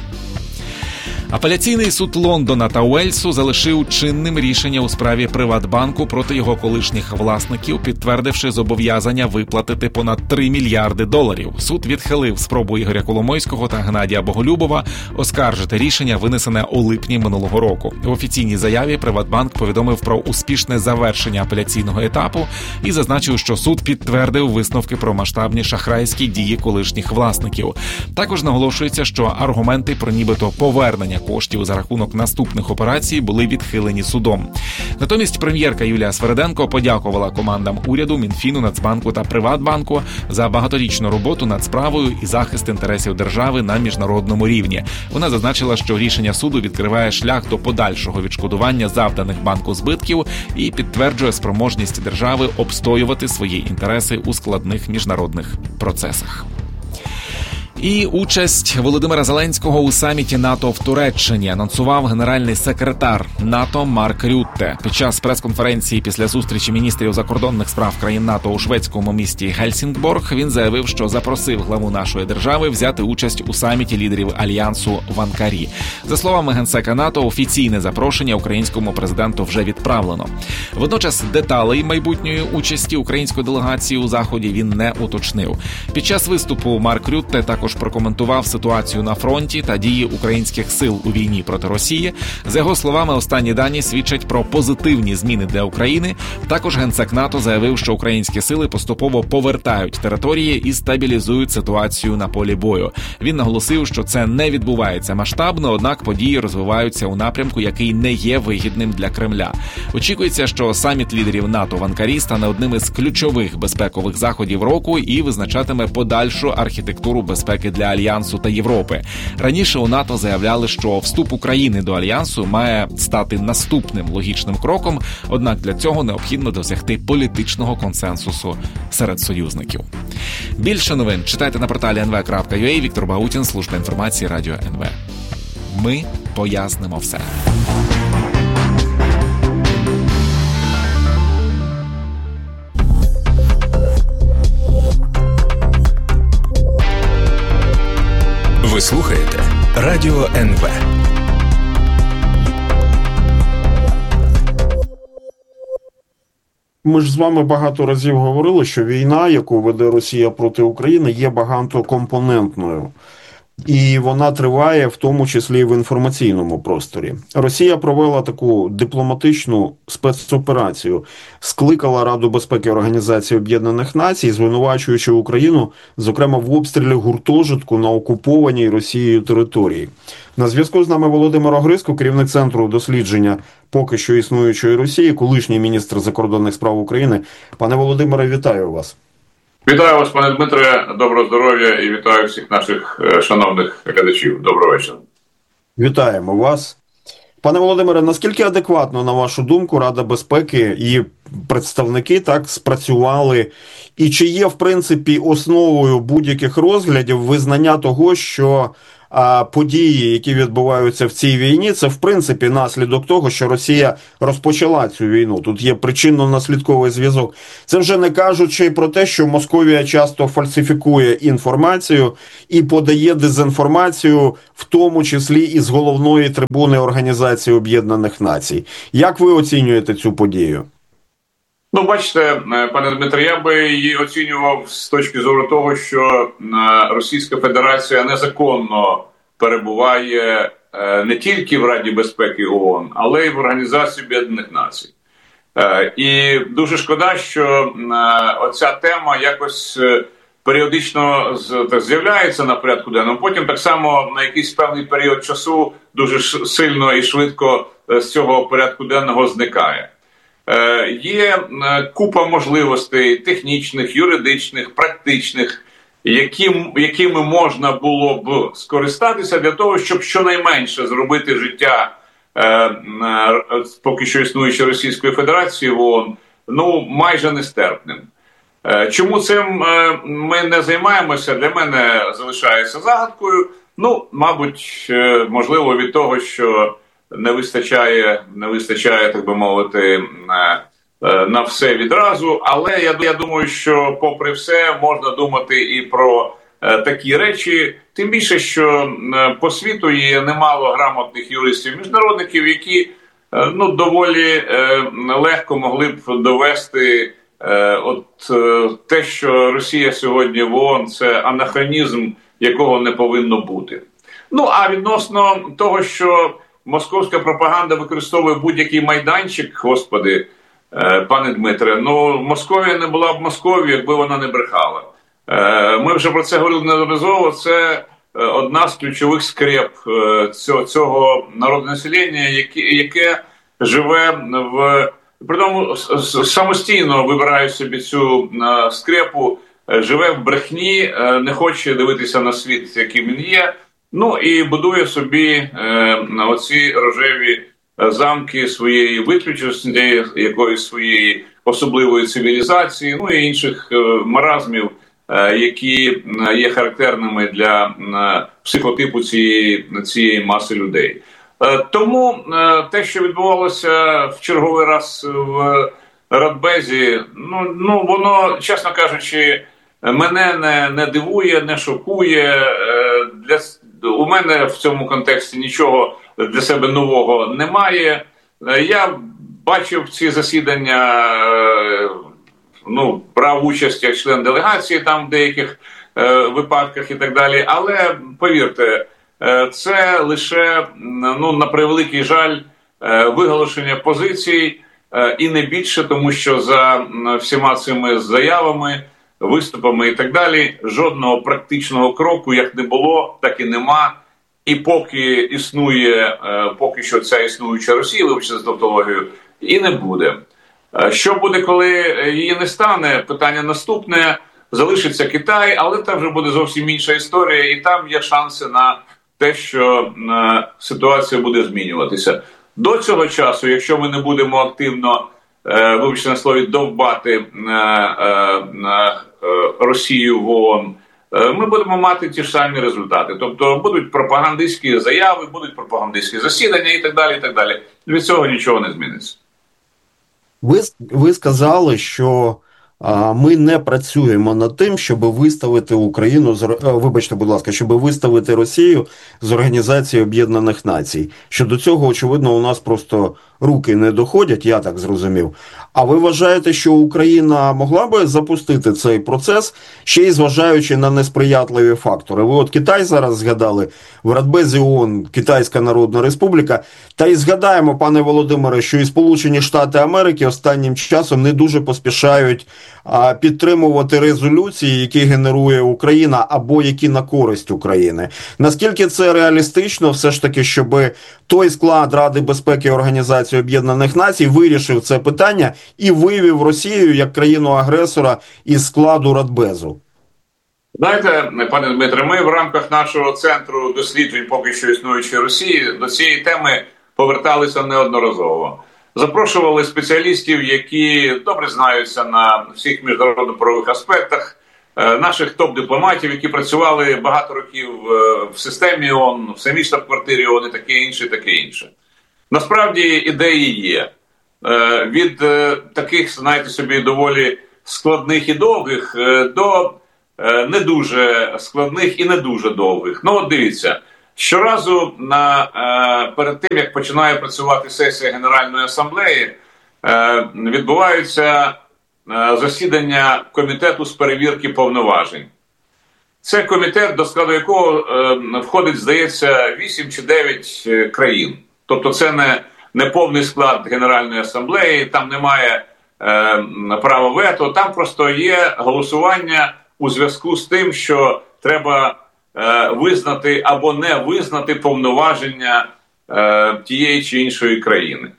Апеляційний суд Лондона та Уельсу залишив чинним рішення у справі Приватбанку проти його колишніх власників, підтвердивши зобов'язання виплатити понад три мільярди доларів. Суд відхилив спробу Ігоря Коломойського та Геннадія Боголюбова оскаржити рішення, винесене у липні минулого року. В офіційній заяві Приватбанк повідомив про успішне завершення апеляційного етапу і зазначив, що суд підтвердив висновки про масштабні шахрайські дії колишніх власників. Також наголошується, що аргументи про нібито повернення коштів за рахунок наступних операцій були відхилені судом. Натомість прем'єрка Юлія Свериденко подякувала командам уряду, Мінфіну, Нацбанку та Приватбанку за багаторічну роботу над справою і захист інтересів держави на міжнародному рівні. Вона зазначила, що рішення суду відкриває шлях до подальшого відшкодування завданих банку збитків і підтверджує спроможність держави обстоювати свої інтереси у складних міжнародних процесах. І участь Володимира Зеленського у саміті НАТО в Туреччині анонсував генеральний секретар НАТО Марк Рютте. Під час прес-конференції після зустрічі міністрів закордонних справ країн НАТО у шведському місті Гельсінгборг він заявив, що запросив главу нашої держави взяти участь у саміті лідерів Альянсу в Анкарі. За словами генсека НАТО, офіційне запрошення українському президенту вже відправлено. Водночас деталей майбутньої участі української делегації у заході він не уточнив. Під час виступу Марк Рютте також прокоментував ситуацію на фронті та дії українських сил у війні проти Росії. За його словами, останні дані свідчать про позитивні зміни для України. Також генсек НАТО заявив, що українські сили поступово повертають території і стабілізують ситуацію на полі бою. Він наголосив, що це не відбувається масштабно, однак події розвиваються у напрямку, який не є вигідним для Кремля. Очікується, що саміт лідерів НАТО в Анкарі стане одним із ключових безпекових заходів року і визначатиме подальшу архітектуру безпеки для Альянсу та Європи. Раніше у НАТО заявляли, що вступ України до Альянсу має стати наступним логічним кроком, однак для цього необхідно досягти політичного консенсусу серед союзників. Більше новин читайте на порталі ен ве крапка ю а. Віктор Баутін, служба інформації Радіо ен ве. Ми пояснимо все. Ви слухаєте Радіо ен ве. Ми ж з вами багато разів говорили, що війна, яку веде Росія проти України, є багатокомпонентною. і вона триває в тому числі і в інформаційному просторі. Росія провела таку дипломатичну спецоперацію, скликала Раду безпеки Організації Об'єднаних Націй, звинувачуючи Україну, зокрема, в обстрілі гуртожитку на окупованій Росією території. На зв'язку з нами Володимир Огриско, керівник Центру дослідження поки що існуючої Росії, колишній міністр закордонних справ України. Пане Володимире, вітаю вас. Вітаю вас, пане Дмитре, доброго здоров'я і вітаю всіх наших шановних глядачів. Доброго вечора. Вітаємо вас. Пане Володимире, наскільки адекватно, на вашу думку, Рада безпеки і представники так спрацювали? І чи є, в принципі, основою будь-яких розглядів визнання того, що а, події, які відбуваються в цій війні, це, в принципі, наслідок того, що Росія розпочала цю війну? Тут є причинно-наслідковий зв'язок. Це вже не кажучи про те, що Московія часто фальсифікує інформацію і подає дезінформацію, в тому числі і з головної трибуни Організації Об'єднаних Націй. Як ви оцінюєте цю подію? Ну, бачите, пане Дмитре, я би її оцінював з точки зору того, що Російська Федерація незаконно перебуває не тільки в Раді безпеки ООН, але й в Організації Об'єднаних Націй. І дуже шкода, що оця тема якось періодично з'являється на порядку денному, потім так само на якийсь певний період часу дуже сильно і швидко з цього порядку денного зникає. Є купа можливостей технічних, юридичних, практичних, яким, якими можна було б скористатися для того, щоб щонайменше зробити життя е, поки що існуючої Російської Федерації в ООН, ну, майже нестерпним. Е, чому цим е, ми не займаємося, для мене залишається загадкою. Ну, мабуть, е, можливо, від того, що не вистачає, не вистачає, так би мовити, на, на все відразу. Але я, я думаю, що попри все можна думати і про е, такі речі. Тим більше, що е, по світу є немало грамотних юристів-міжнародників, які е, ну, доволі е, легко могли б довести е, от, е, те, що Росія сьогодні в ООН – це анахронізм, якого не повинно бути. Ну, а відносно того, що московська пропаганда використовує будь-який майданчик, господи, е, пане Дмитре, ну, Московія не була б Московією, якби вона не брехала. Е, ми вже про це говорили неодноразово, це одна з ключових скреп е, цього, цього народного населення, яке, яке живе в, притому самостійно вибирає собі цю е, скрепу, е, живе в брехні, е, не хоче дивитися на світ, яким він є. Ну і будує собі е, оці рожеві замки своєї виключності, якоїсь своєї особливої цивілізації, ну і інших е, маразмів, е, які є характерними для е, психотипу цієї, цієї маси людей. Е, тому е, те, що відбувалося в черговий раз в Радбезі, ну, ну воно, чесно кажучи, мене не, не дивує, не шокує. Е, для У мене в цьому контексті нічого для себе нового немає. Я бачив ці засідання, ну, брав участь як член делегації там в деяких е, випадках і так далі. Але, повірте, е, це лише, ну, на превеликий жаль, е, виголошення позицій е, і не більше, тому що за всіма цими заявами, виступами і так далі, жодного практичного кроку як не було, так і нема. І поки існує, поки що ця існуюча Росія, вибачте за тавтологію, і не буде. Що буде, коли її не стане? Питання наступне. Залишиться Китай, але це вже буде зовсім інша історія, і там є шанси на те, що ситуація буде змінюватися. До цього часу, якщо ми не будемо активно, вибачте на слові, довбати Росію в ООН, ми будемо мати ті ж самі результати. Тобто будуть пропагандистські заяви, будуть пропагандистські засідання і так далі, і так далі. Від цього нічого не зміниться. Ви, ви сказали, що а, ми не працюємо над тим, щоб виставити Україну, з, вибачте, будь ласка, щоб виставити Росію з Організації Об'єднаних Націй. Щодо цього, очевидно, у нас просто руки не доходять, я так зрозумів. А ви вважаєте, що Україна могла би запустити цей процес, ще й зважаючи на несприятливі фактори? Ви от Китай зараз згадали, в Радбезі ООН, Китайська Народна Республіка, та й згадаємо, пане Володимире, що і Сполучені Штати Америки останнім часом не дуже поспішають а, підтримувати резолюції, які генерує Україна або які на користь України. Наскільки це реалістично все ж таки, щоб той склад Ради безпеки Організації Об'єднаних Націй вирішив це питання і вивів Росію як країну-агресора із складу Радбезу? Знаєте, пане Дмитре, ми в рамках нашого центру досліджень поки що існуючої Росії до цієї теми поверталися неодноразово. Запрошували спеціалістів, які добре знаються на всіх міжнародно-правових аспектах, наших топ-дипломатів, які працювали багато років в системі ООН, в самій штаб-квартирі ООН і таке інше, таке інше. Насправді ідеї є. Від таких, знаєте собі, доволі складних і довгих до не дуже складних і не дуже довгих. Ну от дивіться, щоразу на, перед тим, як починає працювати сесія Генеральної Асамблеї, відбуваються засідання комітету з перевірки повноважень. Це комітет, до складу якого входить, здається, вісім чи дев'ять країн. Тобто це не, не повний склад Генеральної Асамблеї, там немає е, права вето, там просто є голосування у зв'язку з тим, що треба е, визнати або не визнати повноваження е, тієї чи іншої країни.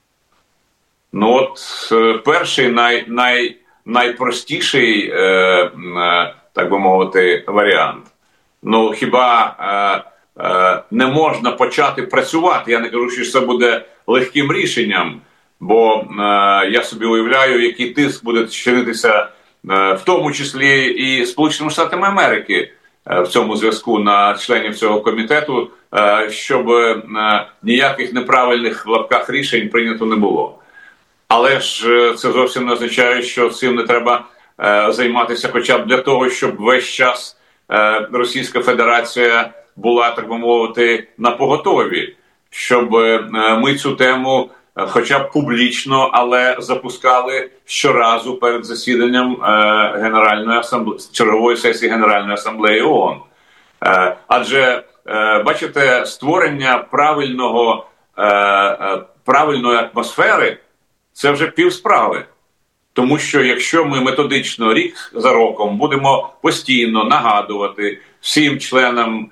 Ну от е, перший, най, най, найпростіший, е, е, так би мовити, варіант. Ну хіба е, е, не можна почати працювати? Я не кажу, що це буде легким рішенням, бо е, я собі уявляю, який тиск буде чинитися в тому числі і Сполученими Штатами Америки в цьому зв'язку на членів цього комітету, щоб ніяких неправильних в лапках рішень прийнято не було. Але ж це зовсім не означає, що цим не треба займатися хоча б для того, щоб весь час Російська Федерація була, так би мовити, на поготові, щоб ми цю тему хоча б публічно, але запускали щоразу перед засіданням е, Генеральної асамблеї, чергової сесії Генеральної Асамблеї ООН. Е, адже, е, бачите, створення правильного, е, е, правильної атмосфери – це вже півсправи. Тому що якщо ми методично рік за роком будемо постійно нагадувати всім членам,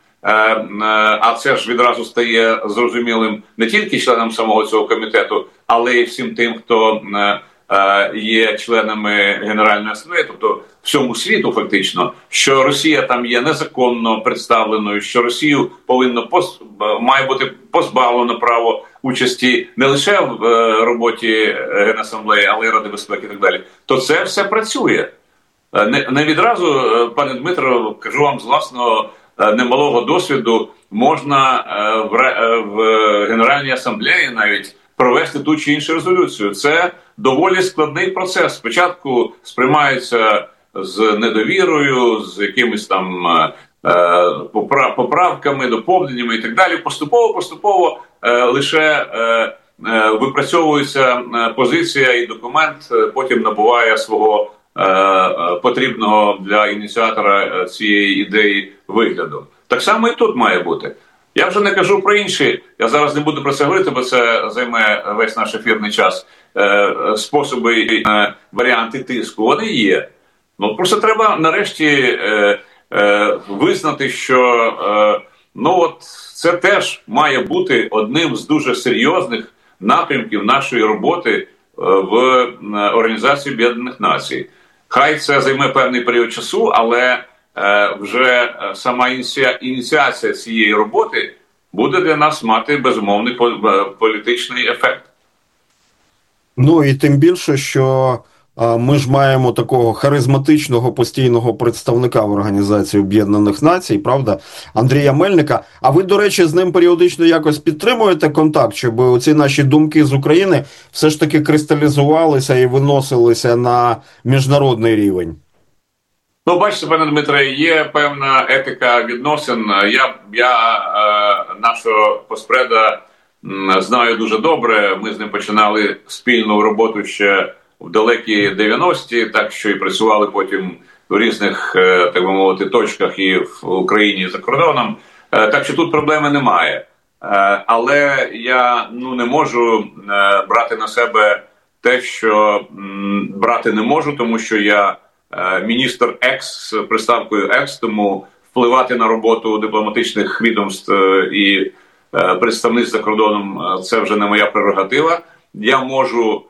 а це ж відразу стає зрозумілим не тільки членам самого цього комітету, але й всім тим, хто є членами Генеральної Асамблеї, тобто всьому світу фактично, що Росія там є незаконно представленою, що Росію повинно поз... має бути позбавлено право участі не лише в роботі Генасамблеї, але й Ради безпеки і так далі, то це все працює. Не, не відразу, пане Дмитро, кажу вам з власного немалого досвіду, можна в, в Генеральній Асамблеї навіть провести ту чи іншу резолюцію. Це доволі складний процес. Спочатку сприймається з недовірою, з якимись там е, поправками, доповненнями і так далі. Поступово-поступово е, лише е, е, випрацьовується позиція і документ, потім набуває свого потрібного для ініціатора цієї ідеї вигляду. Так само і тут має бути. Я вже не кажу про інші, я зараз не буду про це говорити, бо це займе весь наш ефірний час. Способи і варіанти тиску, вони є. Ну, просто треба нарешті е, е, визнати, що е, ну, от, це теж має бути одним з дуже серйозних напрямків нашої роботи в Організації Об'єднаних Націй. Хай це займе певний період часу, але е, вже сама ініція, ініціація цієї роботи буде для нас мати безумовний політичний ефект. Ну і тим більше, що а, ми ж маємо такого харизматичного постійного представника в Організації Об'єднаних Націй, правда, Андрія Мельника. А ви, до речі, з ним періодично якось підтримуєте контакт, щоб оці наші думки з України все ж таки кристалізувалися і виносилися на міжнародний рівень? Ну, бачите, пане Дмитре, є певна етика відносин. Я, я е, нашого поспреда знаю дуже добре. Ми з ним починали спільну роботу ще в далекі дев'яності, так що і працювали потім в різних, так би мовити, точках і в Україні, і за кордоном. Так що тут проблеми немає. Але я ну, не можу брати на себе те, що брати не можу, тому що я міністр екс з приставкою екс, тому впливати на роботу дипломатичних відомств і представництв за кордоном – це вже не моя прерогатива. Я можу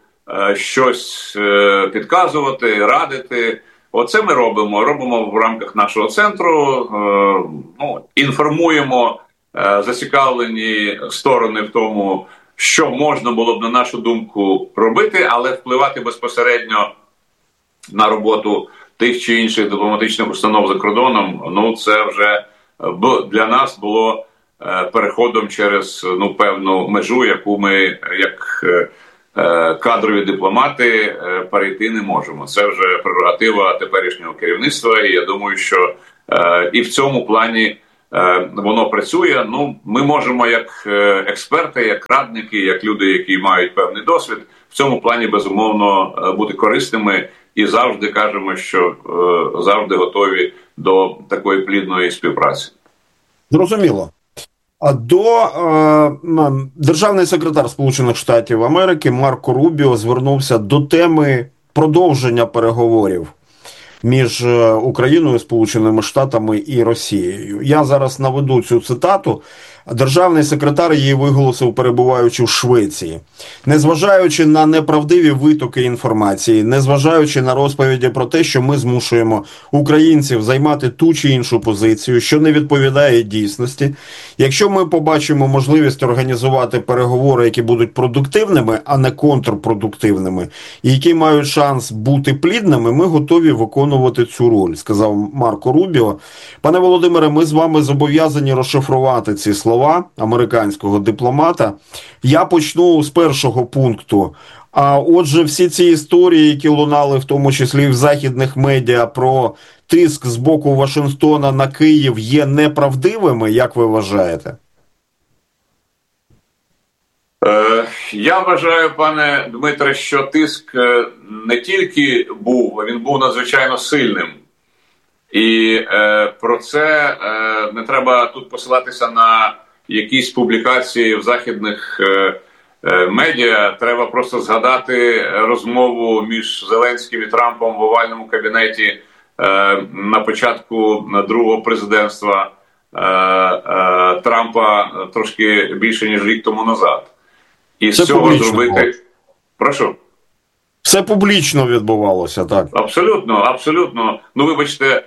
щось підказувати, радити. Оце ми робимо. Робимо в рамках нашого центру, ну, інформуємо зацікавлені сторони в тому, що можна було б, на нашу думку, робити, але впливати безпосередньо на роботу тих чи інших дипломатичних установ за кордоном, ну, це вже для нас було переходом через ну, певну межу, яку ми, як кадрові дипломати, перейти не можемо. Це вже прерогатива теперішнього керівництва, і я думаю, що і в цьому плані воно працює. Ну, ми можемо як експерти, як радники, як люди, які мають певний досвід, в цьому плані, безумовно, бути корисними і завжди кажемо, що завжди готові до такої плідної співпраці. Зрозуміло. А до е, державний секретар Сполучених Штатів Америки Марко Рубіо звернувся до теми продовження переговорів між Україною, Сполученими Штатами і Росією. Я зараз наведу цю цитату. Державний секретар її виголосив, перебуваючи в Швеції. Незважаючи на неправдиві витоки інформації, незважаючи на розповіді про те, що ми змушуємо українців займати ту чи іншу позицію, що не відповідає дійсності, якщо ми побачимо можливість організувати переговори, які будуть продуктивними, а не контрпродуктивними, і які мають шанс бути плідними, ми готові виконувати цю роль, сказав Марко Рубіо. Пане Володимире, ми з вами зобов'язані розшифрувати ці слова американського дипломата. Я почну з першого пункту. А отже, всі ці історії, які лунали в тому числі в західних медіа про тиск з боку Вашингтона на Київ, є неправдивими, як ви вважаєте? Е, я вважаю, пане Дмитре, що тиск не тільки був, а він був надзвичайно сильним. І е, про це е, не треба тут посилатися на якісь публікації в західних е, е, медіа. Треба просто згадати розмову між Зеленським і Трампом в овальному кабінеті е, на початку другого президентства е, е, Трампа трошки більше, ніж рік тому назад. І це з цього зробити... Прошу. Все публічно відбувалося, так? Абсолютно, абсолютно. Ну, вибачте,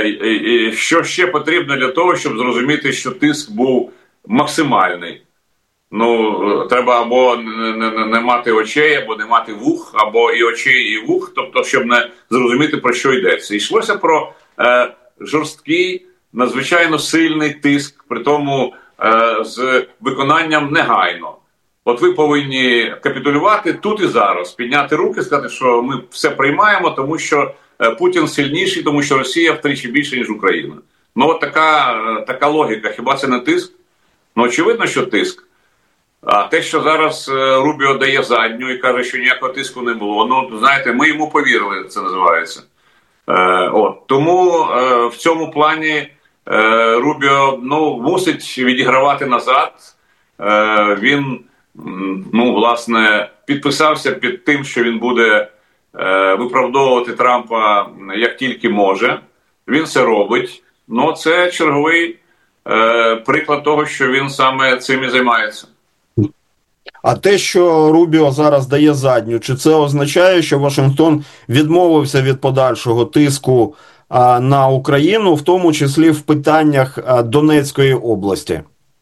що ще потрібно для того, щоб зрозуміти, що тиск був максимальний? Ну, треба або не, не, не мати очей, або не мати вух, або і очей, і вух, тобто, щоб не зрозуміти, про що йдеться. Йшлося про е, жорсткий, надзвичайно сильний тиск, при тому е, з виконанням негайно. От ви повинні капітулювати тут і зараз, підняти руки, сказати, що ми все приймаємо, тому що Путін сильніший, тому що Росія втричі більше, ніж Україна. Ну, от така, така логіка. Хіба це не тиск? Ну, очевидно, що тиск. А те, що зараз Рубіо дає задню і каже, що ніякого тиску не було, ну, знаєте, ми йому повірили, це називається. Е, от. Тому е, в цьому плані е, Рубіо, ну, мусить відігравати назад. Е, він, ну, власне, підписався під тим, що він буде виправдовувати Трампа як тільки може. Він це робить. Ну, це черговий е, приклад того, що він саме цим і займається. А те, що Рубіо зараз дає задню, чи це означає, що Вашингтон відмовився від подальшого тиску а, на Україну, в тому числі в питаннях а, Донецької області?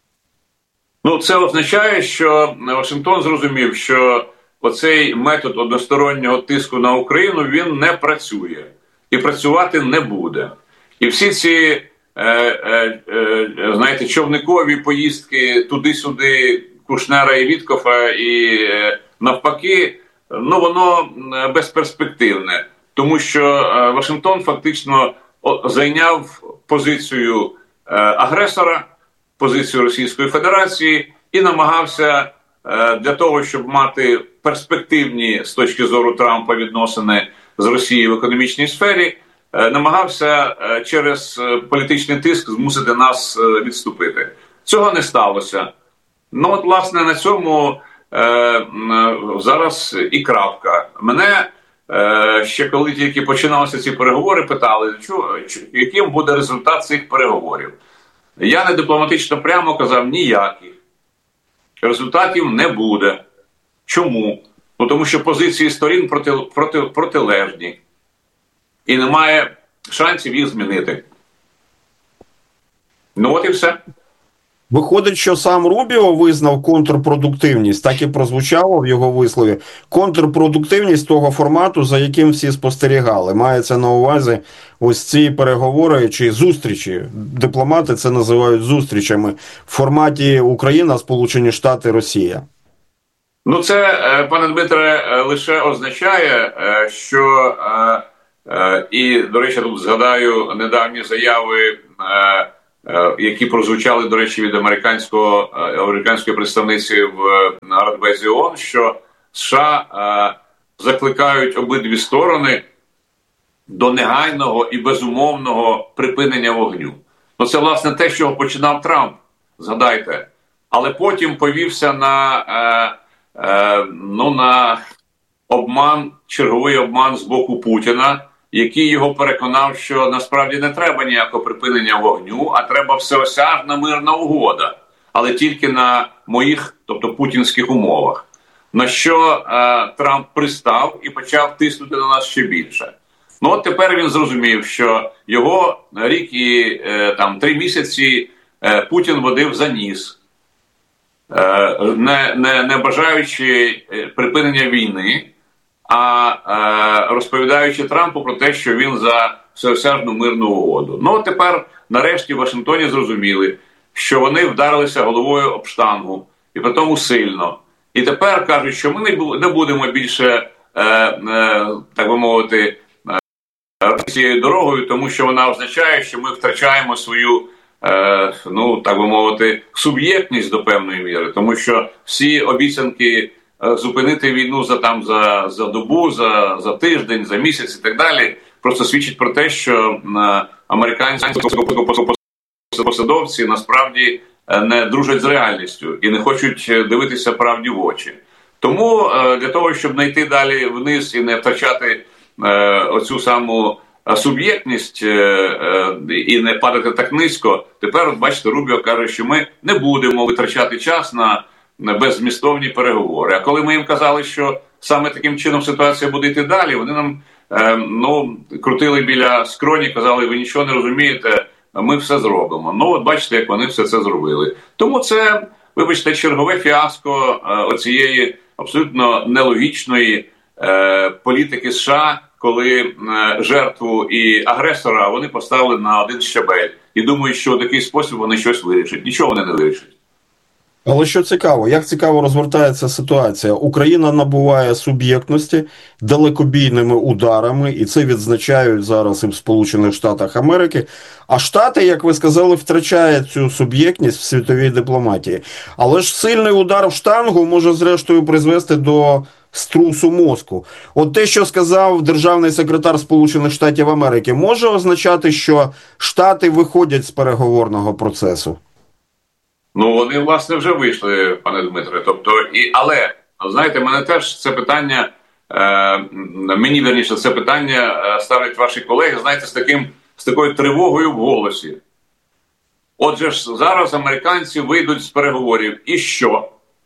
Ну, це означає, що Вашингтон зрозумів, що оцей метод одностороннього тиску на Україну, він не працює. І працювати не буде. І всі ці, е, е, е, знаєте, човникові поїздки туди-сюди Кушнера і Віткофа і е, навпаки, ну, воно безперспективне. Тому що е, Вашингтон фактично о, зайняв позицію е, агресора, позицію Російської Федерації, і намагався для того, щоб мати перспективні з точки зору Трампа відносини з Росією в економічній сфері, намагався через політичний тиск змусити нас відступити. Цього не сталося. Ну от, власне, на цьому е, зараз і крапка. Мене е, ще коли тільки починалися ці переговори, питали, що, яким буде результат цих переговорів. Я не дипломатично прямо казав, ніяких. Результатів не буде. Чому? Ну, тому що позиції сторін проти, проти, протилежні. І немає шансів їх змінити. Ну от і все. Виходить, що сам Рубіо визнав контрпродуктивність, так і прозвучало в його вислові, контрпродуктивність того формату, за яким всі спостерігали. Мається на увазі ось ці переговори чи зустрічі. Дипломати це називають зустрічами в форматі Україна, Сполучені Штати, Росія. Ну це, пане Дмитре, лише означає, що, і, до речі, тут згадаю недавні заяви, які прозвучали, до речі, від американського, американської представниці в Радбезі ООН, що США е, закликають обидві сторони до негайного і безумовного припинення вогню. Ну це, власне, те, що починав Трамп, згадайте. Але потім повівся на, е, е, ну, на обман, черговий обман з боку Путіна, який його переконав, що насправді не треба ніякого припинення вогню, а треба всеосяжна мирна угода, але тільки на моїх, тобто путінських умовах. На що е, Трамп пристав і почав тиснути на нас ще більше. Ну от тепер він зрозумів, що його рік і е, там три місяці е, Путін водив за ніс, е, не, не, не бажаючи припинення війни, а е, розповідаючи Трампу про те, що він за всеосяжну мирну угоду. Ну, от тепер, нарешті, в Вашингтоні зрозуміли, що вони вдарилися головою об штангу, і при тому сильно. І тепер кажуть, що ми не будемо більше, е, е, так би мовити, е, цією дорогою, тому що вона означає, що ми втрачаємо свою, е, ну, так би мовити, суб'єктність до певної міри, тому що всі обіцянки зупинити війну за там за, за добу, за, за тиждень, за місяць і так далі, просто свідчить про те, що е, американські посадовці насправді не дружать з реальністю і не хочуть дивитися правді в очі. Тому е, для того, щоб не йти далі вниз і не втрачати е, оцю саму суб'єктність е, е, і не падати так низько, тепер, от бачите, Рубіо каже, що ми не будемо витрачати час на беззмістовні переговори. А коли ми їм казали, що саме таким чином ситуація буде йти далі, вони нам е, ну, крутили біля скроні, казали, ви нічого не розумієте, ми все зробимо. Ну, от бачите, як вони все це зробили. Тому це, вибачте, чергове фіаско е, оцієї абсолютно нелогічної е, політики США, коли е, жертву і агресора вони поставили на один щабель. І думають, що в такий спосіб вони щось вирішать. Нічого вони не вирішать. Але що цікаво, як цікаво розвертається ситуація. Україна набуває суб'єктності далекобійними ударами, і це відзначають зараз і в Сполучених Штатах Америки. А Штати, як ви сказали, втрачають цю суб'єктність в світовій дипломатії. Але ж сильний удар в штангу може зрештою призвести до струсу мозку. От те, що сказав державний секретар Сполучених Штатів Америки, може означати, що Штати виходять з переговорного процесу? Ну, вони, власне, вже вийшли, пане Дмитре. Тобто, і, але, знаєте, мене теж це питання, е, мені, верніше, це питання е, ставлять ваші колеги, знаєте, з таким, з такою тривогою в голосі. Отже ж, зараз американці вийдуть з переговорів. І що?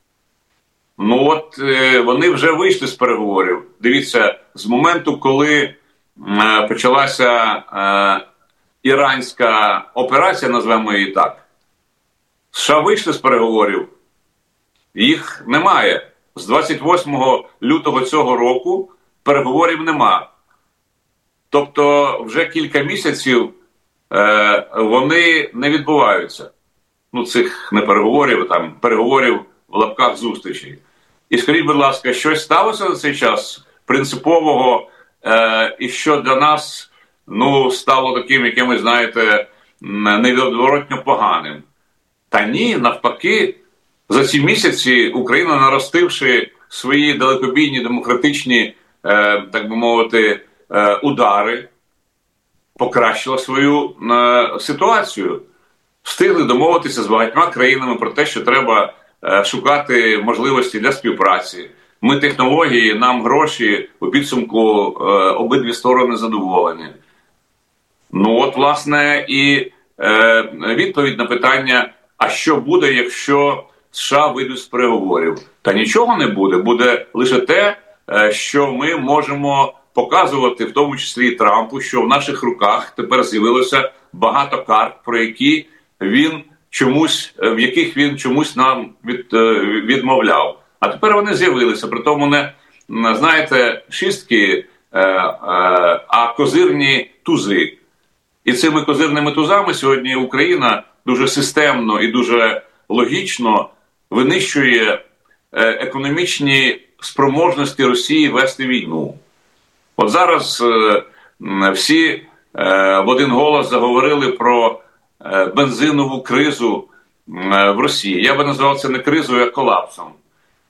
Ну, от, е, вони вже вийшли з переговорів. Дивіться, з моменту, коли е, почалася е, іранська операція, назвемо її так, США вийшли з переговорів, їх немає. З двадцять восьмого лютого цього року переговорів нема. Тобто вже кілька місяців е, вони не відбуваються. Ну, цих не переговорів, там, переговорів в лапках зустрічей. І скажіть, будь ласка, щось сталося за цей час принципового, е, і що для нас, ну, стало таким якимось, знаєте, невідворотно поганим? Та ні, навпаки, за ці місяці Україна, наростивши свої далекобійні демократичні, е, так би мовити, е, удари, покращила свою е, ситуацію. Встигли домовитися з багатьма країнами про те, що треба е, шукати можливості для співпраці. Ми технології, нам гроші, у підсумку е, обидві сторони задоволені. Ну от, власне, і е, відповідь на питання, а що буде, якщо США вийдуть з переговорів? Та нічого не буде. Буде лише те, е, що ми можемо показувати, в тому числі і Трампу, що в наших руках тепер з'явилося багато карт, про які він чомусь, в яких він чомусь нам від, відмовляв. А тепер вони з'явилися, при тому не, знаєте, шістки, е, е, а козирні тузи. І цими козирними тузами сьогодні Україна дуже системно і дуже логічно винищує е, економічні спроможності Росії вести війну. От зараз е, всі е, в один голос заговорили про е, бензинову кризу е, в Росії. Я би назвав це не кризою, а колапсом.